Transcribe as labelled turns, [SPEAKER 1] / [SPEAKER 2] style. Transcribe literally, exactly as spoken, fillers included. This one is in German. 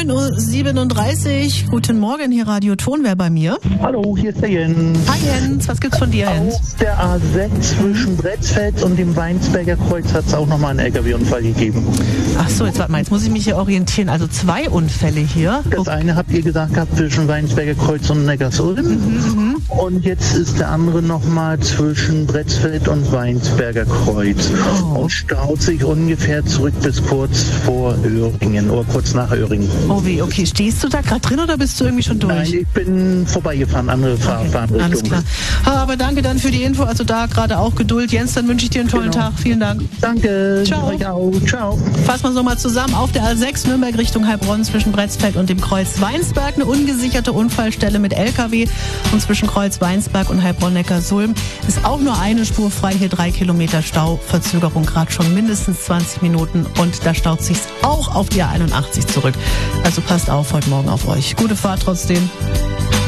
[SPEAKER 1] neun Uhr siebenunddreißig. Guten Morgen, hier Radio Ton, wer bei mir?
[SPEAKER 2] Hallo, hier ist der Jens.
[SPEAKER 1] Hi Jens, was gibt's von dir, Jens?
[SPEAKER 2] Auf der A sechs zwischen Bretzfeld und dem Weinsberger Kreuz hat es auch nochmal einen L K W-Unfall gegeben.
[SPEAKER 1] Ach so, jetzt warte mal, jetzt muss ich mich hier orientieren. Also zwei Unfälle hier.
[SPEAKER 2] Das
[SPEAKER 1] okay.
[SPEAKER 2] eine habt ihr gesagt gehabt zwischen Weinsberger Kreuz und Neckarsulm. Mhm, und jetzt ist der andere nochmal zwischen Bretzfeld und Weinsberger Kreuz. Oh. Und staut sich ungefähr zurück bis kurz vor Öhringen oder kurz nach Öhringen.
[SPEAKER 1] Oh wie, okay. Stehst du da gerade drin oder bist du irgendwie schon durch?
[SPEAKER 2] Nein, ich bin vorbeigefahren, andere Fahr-
[SPEAKER 1] okay.
[SPEAKER 2] Fahrtrichtung.
[SPEAKER 1] Alles klar. Aber danke dann für die Info, also da gerade auch Geduld. Jens, dann wünsche ich dir einen tollen
[SPEAKER 2] genau.
[SPEAKER 1] Tag. Vielen Dank.
[SPEAKER 2] Danke.
[SPEAKER 1] Ciao.
[SPEAKER 2] Euch auch. Ciao.
[SPEAKER 1] Fassen wir es nochmal zusammen. Auf der A sechs Nürnberg Richtung Heilbronn zwischen Bretzfeld und dem Kreuz Weinsberg eine ungesicherte Unfallstelle mit L K W und zwischen Kreuz Weinsberg und Heilbronn-Neckarsulm ist auch nur eine Spur frei. Hier drei Kilometer Stau, Verzögerung gerade schon mindestens zwanzig Minuten und da staut sich's auch auf die A einundachtzig zurück. Also passt auf heute Morgen auf euch. Gute Fahrt trotzdem.